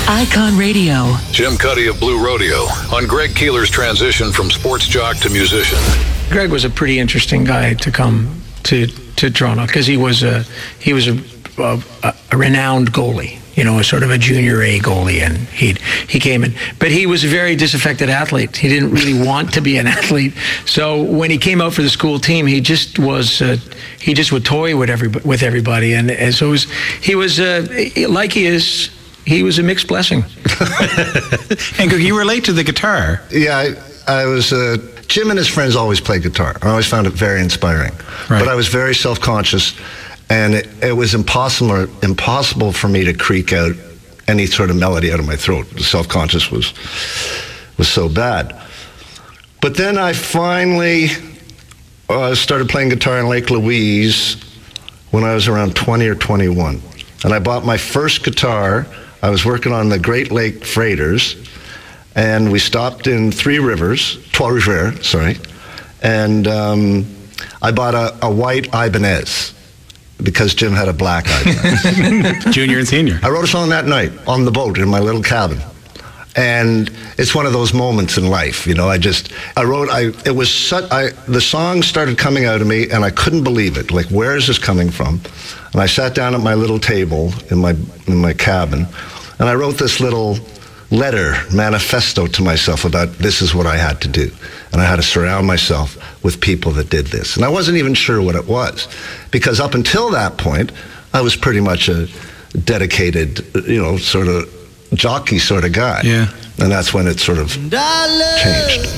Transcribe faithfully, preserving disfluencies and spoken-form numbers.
Icon Radio. Jim Cuddy of Blue Rodeo on Greg Keeler's transition from sports jock to musician. Greg was a pretty interesting guy to come to to Toronto because he was a he was a, a, a renowned goalie, you know, a sort of a junior A goalie, and he he came in, but he was a very disaffected athlete. He didn't really want to be an athlete, so when he came out for the school team, he just was uh, he just would toy with every with everybody, and, and so it was, he was uh, like he is. He was a mixed blessing. And you relate to the guitar. Yeah, I, I was. Uh, Jim and his friends always played guitar. I always found it very inspiring. Right. But I was very self-conscious, and it, it was impossible impossible for me to creak out any sort of melody out of my throat. The self-conscious was was so bad. But then I finally uh, started playing guitar in Lake Louise when I was around twenty or twenty-one, and I bought my first guitar. I was working on the Great Lake Freighters, and we stopped in Three Rivers, Trois Rivières, sorry, and um, I bought a, a white Ibanez because Jim had a black Ibanez. Junior and senior. I wrote a song that night on the boat in my little cabin, and it's one of those moments in life, you know. I just, I wrote, I it was such, I the song started coming out of me, and I couldn't believe it. Like, where is this coming from? And I sat down at my little table in my in my cabin, and I wrote this little letter, manifesto to myself about this is what I had to do. And I had to surround myself with people that did this. And I wasn't even sure what it was, because up until that point, I was pretty much a dedicated, you know, sort of jockey sort of guy. Yeah. And that's when it sort of changed.